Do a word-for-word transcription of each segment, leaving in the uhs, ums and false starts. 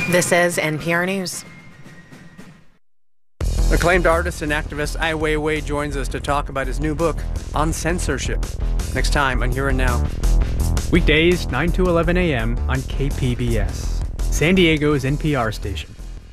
This is N P R News. Acclaimed artist and activist Ai Weiwei joins us to talk about his new book on censorship. Next time on Here and Now. Weekdays, nine to eleven a.m. on K P B S, San Diego's N P R station.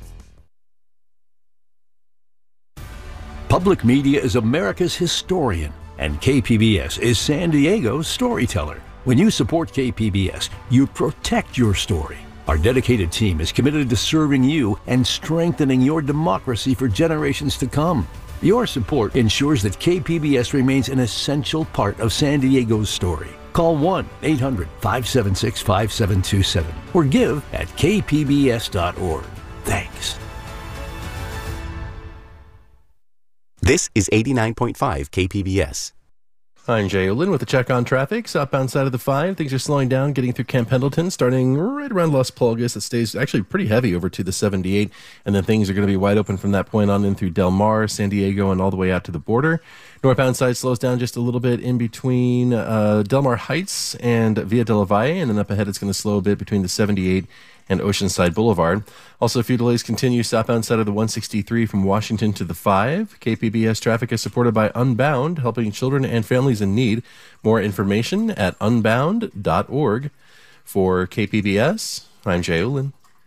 Public media is America's historian, and K P B S is San Diego's storyteller. When you support K P B S, you protect your story. Our dedicated team is committed to serving you and strengthening your democracy for generations to come. Your support ensures that K P B S remains an essential part of San Diego's story. Call one eight hundred five seven six five seven two seven or give at k p b s dot org. Thanks. This is eighty-nine point five K P B S. I'm Jay Olin with a check on traffic. Southbound side of the five, things are slowing down, getting through Camp Pendleton, starting right around Las Pulgas. It stays actually pretty heavy over to the seventy-eight, and then things are going to be wide open from that point on in through Del Mar, San Diego, and all the way out to the border. Northbound side slows down just a little bit in between uh, Del Mar Heights and Via de la Valle, and then up ahead it's going to slow a bit between the seventy-eight and Oceanside Boulevard. Also, a few delays continue southbound side of the one sixty-three from Washington to the five. K P B S traffic is supported by Unbound, helping children and families in need. More information at unbound dot org. For K P B S, I'm Jay Olin.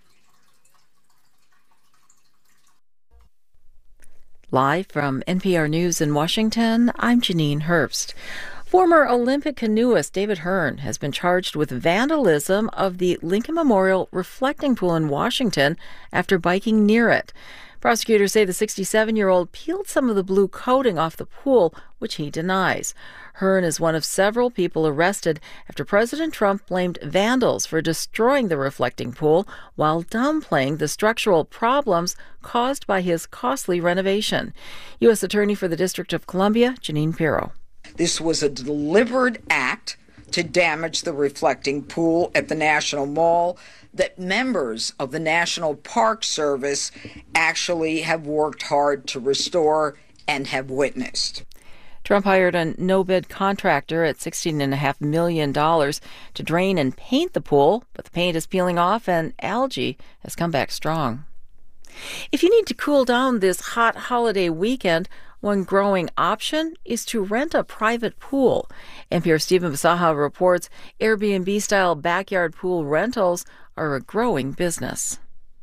Live from N P R News in Washington, I'm Janine Herbst. Former Olympic canoeist David Hearn has been charged with vandalism of the Lincoln Memorial reflecting pool in Washington after biking near it. Prosecutors say the sixty-seven-year-old peeled some of the blue coating off the pool, which he denies. Hearn is one of several people arrested after President Trump blamed vandals for destroying the reflecting pool while downplaying the structural problems caused by his costly renovation. U S Attorney for the District of Columbia, Janine Pirro. This was a deliberate act to damage the reflecting pool at the National Mall that members of the National Park Service actually have worked hard to restore and have witnessed. Trump hired a no-bid contractor at sixteen point five million dollars to drain and paint the pool, but the paint is peeling off and algae has come back strong. If you need to cool down this hot holiday weekend, one growing option is to rent a private pool. N P R's Stephen Basaha reports Airbnb-style backyard pool rentals are a growing business.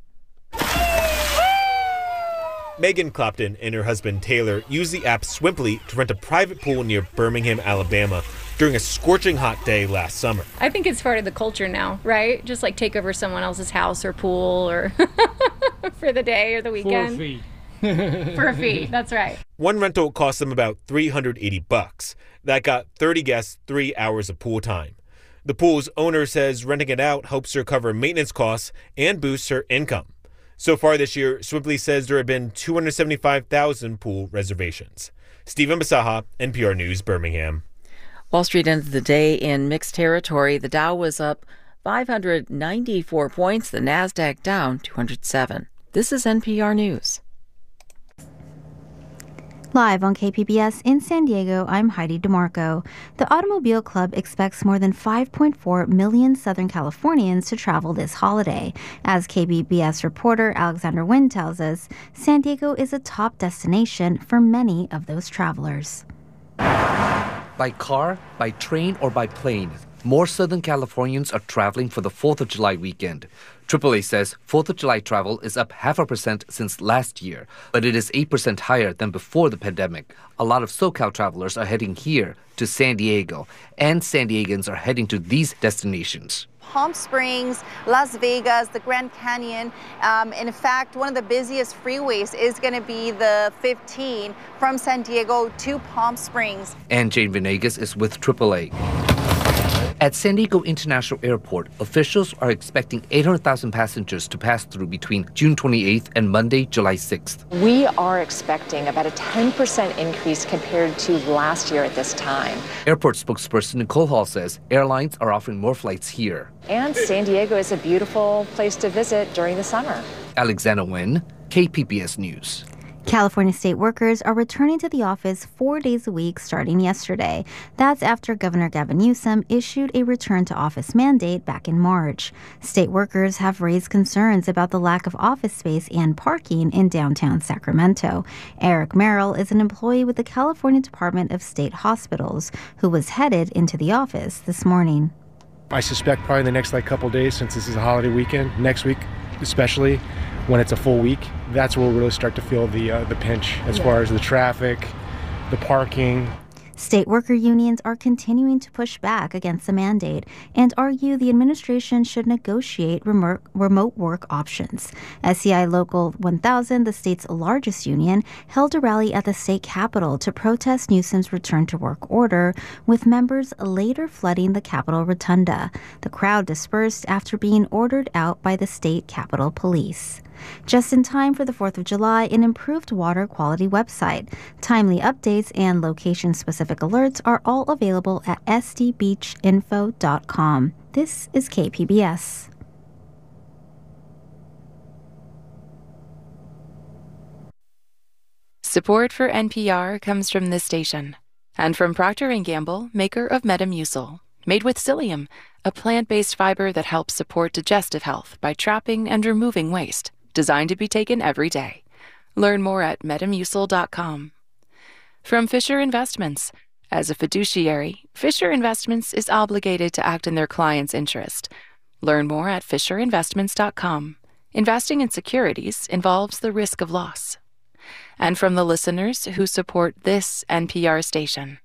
Megan Clapton and her husband Taylor used the app Swimply to rent a private pool near Birmingham, Alabama during a scorching hot day last summer. I think it's part of the culture now, right? Just like take over someone else's house or pool or for the day or the weekend. For a fee. For a fee, that's right. One rental cost them about three hundred eighty bucks. That got thirty guests three hours of pool time. The pool's owner says renting it out helps her cover maintenance costs and boosts her income. So far this year, Swimply says there have been two hundred seventy-five thousand pool reservations. Stephen Basaha, N P R News, Birmingham. Wall Street ended the day in mixed territory. The Dow was up five hundred ninety-four points, the NASDAQ down two hundred seven. This is N P R News. Live on K P B S in San Diego, I'm Heidi DeMarco. The Automobile Club expects more than five point four million Southern Californians to travel this holiday. As K P B S reporter Alexander Nguyen tells us, San Diego is a top destination for many of those travelers. By car, by train, or by plane, more Southern Californians are traveling for the fourth of July weekend. triple A says fourth of July travel is up half a percent since last year, but it is eight percent higher than before the pandemic. A lot of SoCal travelers are heading here to San Diego, and San Diegans are heading to these destinations. Palm Springs, Las Vegas, the Grand Canyon. Um, in fact, one of the busiest freeways is going to be the fifteen from San Diego to Palm Springs. And Jane Venegas is with triple A. At San Diego International Airport, officials are expecting eight hundred thousand passengers to pass through between June twenty-eighth and Monday, July sixth. We are expecting about a ten percent increase compared to last year at this time. Airport spokesperson Nicole Hall says airlines are offering more flights here. And San Diego is a beautiful place to visit during the summer. Alexander Nguyen, K P B S News. California state workers are returning to the office four days a week starting yesterday. That's after Governor Gavin Newsom issued a return to office mandate back in March. State workers have raised concerns about the lack of office space and parking in downtown Sacramento. Eric Merrill is an employee with the California Department of State Hospitals who was headed into the office this morning. I suspect probably the next like couple days, since this is a holiday weekend, next week especially, when it's a full week, that's where we'll really start to feel the uh, the pinch as yeah. far as the traffic, the parking. State worker unions are continuing to push back against the mandate and argue the administration should negotiate remote, remote work options. S C I Local one thousand, the state's largest union, held a rally at the state capitol to protest Newsom's return to work order, with members later flooding the Capitol Rotunda. The crowd dispersed after being ordered out by the state Capitol Police. Just in time for the fourth of July, an improved water quality website. Timely updates and location-specific alerts are all available at s d beach info dot com. This is K P B S. Support for N P R comes from this station and from Procter and Gamble, maker of Metamucil, made with psyllium, a plant-based fiber that helps support digestive health by trapping and removing waste. Designed to be taken every day. Learn more at metamucil dot com. From Fisher Investments. As a fiduciary, Fisher Investments is obligated to act in their client's interest. Learn more at fisher investments dot com. Investing in securities involves the risk of loss. And from the listeners who support this N P R station.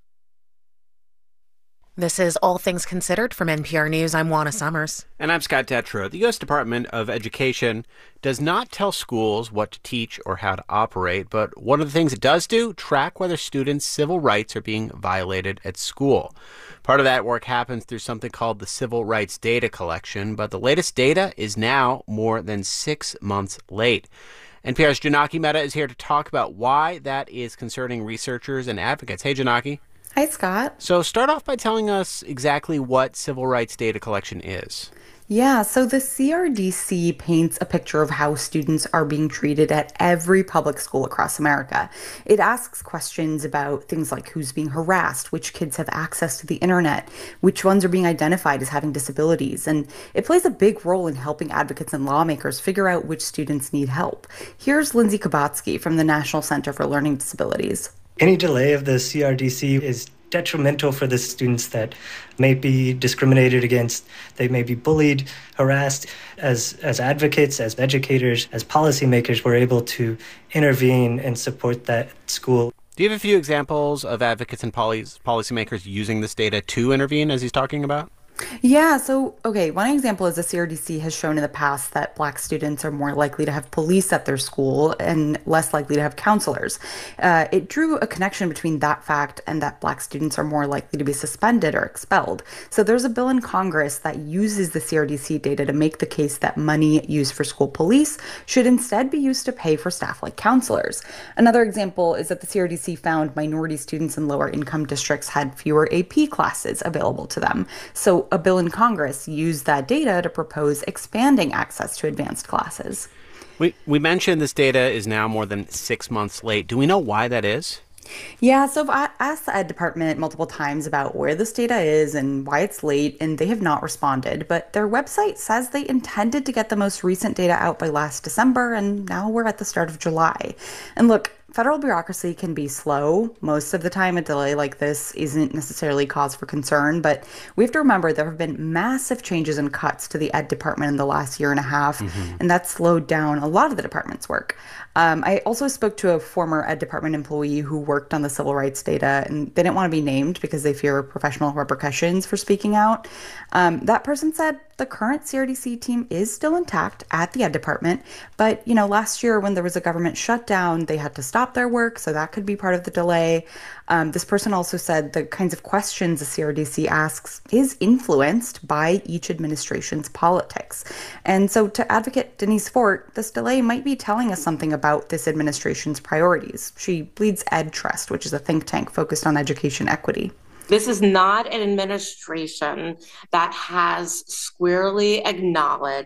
This is All Things Considered from N P R News. I'm Juana Summers. And I'm Scott Detrow. The U S Department of Education does not tell schools what to teach or how to operate, but one of the things it does do, track whether students' civil rights are being violated at school. Part of that work happens through something called the Civil Rights Data Collection, but the latest data is now more than six months late. N P R's Janaki Mehta is here to talk about why that is concerning researchers and advocates. Hey, Janaki. Hi, Scott. So start off by telling us exactly what civil rights data collection is. Yeah, so the C R D C paints a picture of how students are being treated at every public school across America. It asks questions about things like who's being harassed, which kids have access to the internet, which ones are being identified as having disabilities, and it plays a big role in helping advocates and lawmakers figure out which students need help. Here's Lindsay Kabatsky from the National Center for Learning Disabilities. Any delay of the C R D C is detrimental for the students that may be discriminated against. They may be bullied, harassed. As as advocates, as educators, as policymakers, we're able to intervene and support that school. Do you have a few examples of advocates and policy, policymakers using this data to intervene, as he's talking about? Yeah, so, okay, one example is the C R D C has shown in the past that Black students are more likely to have police at their school and less likely to have counselors. Uh, it drew a connection between that fact and that Black students are more likely to be suspended or expelled. So there's a bill in Congress that uses the C R D C data to make the case that money used for school police should instead be used to pay for staff like counselors. Another example is that the C R D C found minority students in lower income districts had fewer A P classes available to them. So a bill in Congress used that data to propose expanding access to advanced classes. We we mentioned this data is now more than six months late. Do we know why that is? Yeah, so I've asked the Ed Department multiple times about where this data is and why it's late, and they have not responded. But their website says they intended to get the most recent data out by last December, and now we're at the start of July. And look, federal bureaucracy can be slow. Most of the time, a delay like this isn't necessarily cause for concern, but we have to remember there have been massive changes and cuts to the Ed Department in the last year and a half, mm-hmm. and that slowed down a lot of the department's work. Um, I also spoke to a former Ed Department employee who worked on the civil rights data, and they didn't want to be named because they fear professional repercussions for speaking out. Um, that person said the current C R D C team is still intact at the Ed Department, but, you know, last year when there was a government shutdown, they had to stop their work, so that could be part of the delay. Um, this person also said the kinds of questions the C R D C asks is influenced by each administration's politics. And so to advocate Denise Fort, this delay might be telling us something about this administration's priorities. She leads EdTrust, which is a think tank focused on education equity. This is not an administration that has squarely acknowledged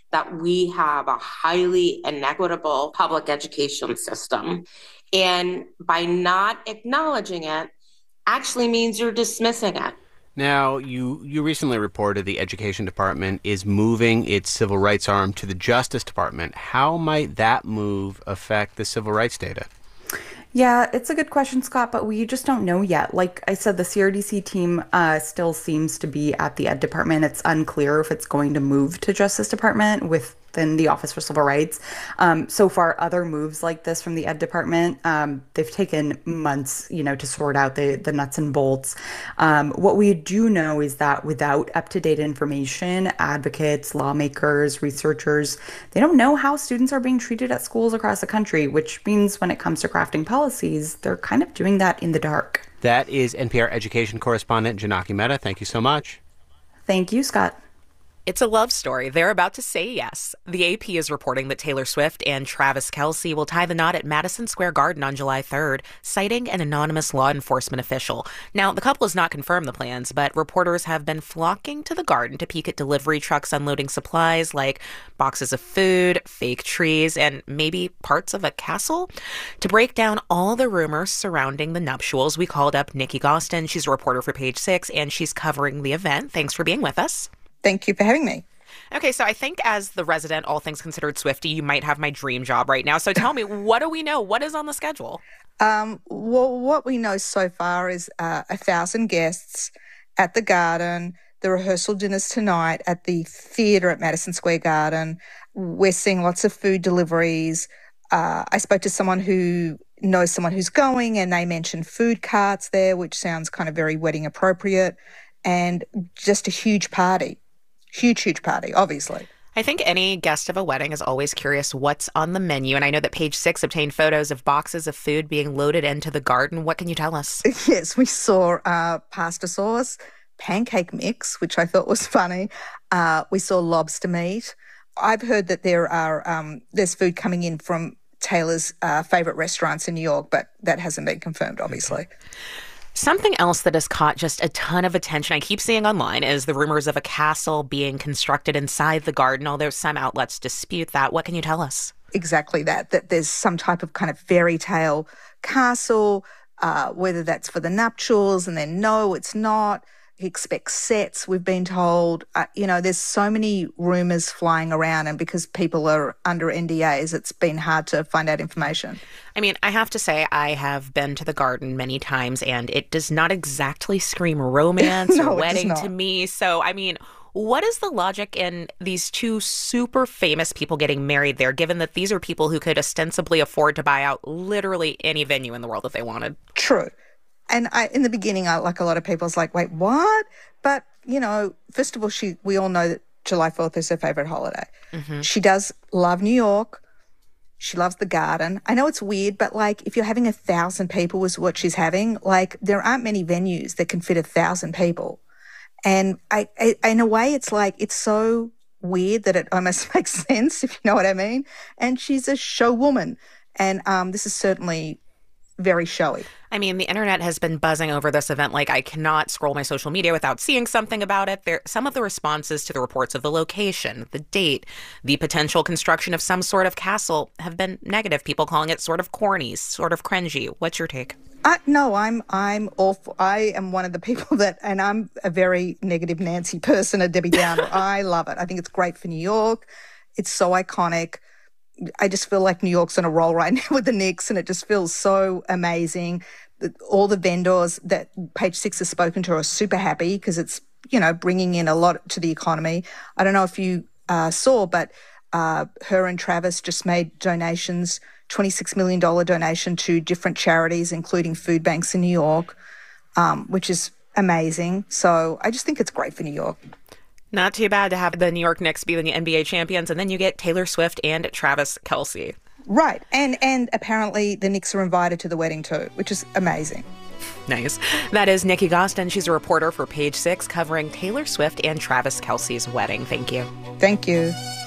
that we have a highly inequitable public education system. And by not acknowledging it actually means you're dismissing it. Now, you, you recently reported the Education Department is moving its civil rights arm to the Justice Department. How might that move affect the civil rights data? Yeah, it's a good question, Scott, but we just don't know yet. Like I said, the C R D C team uh, still seems to be at the Ed Department. It's unclear if it's going to move to Justice Department within the Office for Civil Rights. Um, so far, other moves like this from the Ed Department, um, they've taken months, you know, to sort out the, the nuts and bolts. Um, what we do know is that without up-to-date information, advocates, lawmakers, researchers, they don't know how students are being treated at schools across the country, which means when it comes to crafting policies, they're kind of doing that in the dark. That is N P R education correspondent Janaki Mehta. Thank you so much. Thank you, Scott. It's a love story. They're about to say yes. The A P is reporting that Taylor Swift and Travis Kelce will tie the knot at Madison Square Garden on July third, citing an anonymous law enforcement official. Now, the couple has not confirmed the plans, but reporters have been flocking to the garden to peek at delivery trucks unloading supplies like boxes of food, fake trees, and maybe parts of a castle. To break down all the rumors surrounding the nuptials, we called up Nikki Gostin. She's a reporter for Page Six, and she's covering the event. Thanks for being with us. Thank you for having me. Okay, so I think as the resident All Things Considered Swiftie, you might have my dream job right now. So tell me, what do we know? What is on the schedule? Um, well, what we know so far is uh, a thousand guests at the Garden, the rehearsal dinners tonight at the theatre at Madison Square Garden. We're seeing lots of food deliveries. Uh, I spoke to someone who knows someone who's going, and they mentioned food carts there, which sounds kind of very wedding appropriate, and just a huge party. Huge, huge party, obviously. I think any guest of a wedding is always curious what's on the menu. And I know that Page Six obtained photos of boxes of food being loaded into the garden. What can you tell us? Yes, we saw uh, pasta sauce, pancake mix, which I thought was funny. Uh, we saw lobster meat. I've heard that there are um, there's food coming in from Taylor's uh, favourite restaurants in New York, but that hasn't been confirmed, obviously. Okay. Something else that has caught just a ton of attention I keep seeing online is the rumors of a castle being constructed inside the garden, although some outlets dispute that. What can you tell us? Exactly that, that there's some type of kind of fairy tale castle, uh, whether that's for the nuptials, and then no, it's not. He expects sets, we've been told. Uh, you know, there's so many rumours flying around, and because people are under N D As, it's been hard to find out information. I mean, I have to say, I have been to the garden many times, and it does not exactly scream romance no, or wedding to me. So, I mean, what is the logic in these two super famous people getting married there, given that these are people who could ostensibly afford to buy out literally any venue in the world if they wanted? True. And I, in the beginning, I, like a lot of people, I was like, wait, what? But, you know, first of all, she we all know that July fourth is her favourite holiday. Mm-hmm. She does love New York. She loves the Garden. I know it's weird, but, like, if you're having a thousand people is what she's having, like, there aren't many venues that can fit a thousand people. And I, I, in a way, it's like, it's so weird that it almost makes sense, if you know what I mean. And she's a show woman. And um, this is certainly very showy. I mean, the internet has been buzzing over this event like I cannot scroll my social media without seeing something about it. There, some of the responses to the reports of the location, the date, the potential construction of some sort of castle have been negative. People calling it sort of corny, sort of cringy. What's your take? Uh, no, I'm I'm awful. I am one of the people that, and I'm a very negative Nancy person, a Debbie Downer. I love it. I think it's great for New York. It's so iconic. I just feel like New York's on a roll right now with the Knicks, and it just feels so amazing. All the vendors that Page Six has spoken to are super happy because it's, you know, bringing in a lot to the economy. I don't know if you uh, saw, but uh, her and Travis just made donations, twenty-six million dollars donation to different charities, including food banks in New York, um, which is amazing. So I just think it's great for New York. Not too bad to have the New York Knicks be the N B A champions, and then you get Taylor Swift and Travis Kelce. Right. And and apparently the Knicks are invited to the wedding too, which is amazing. Nice. That is Nikki Gostin. She's a reporter for Page Six covering Taylor Swift and Travis Kelce's wedding. Thank you. Thank you.